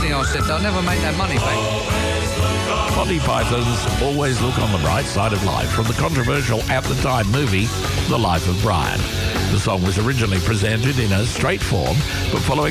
wedding, I said, they'll never make that money back. Monty Python's Always Look on the Bright Side of Life from the controversial at the time movie The Life of Brian. The song was originally presented in a straight form, but following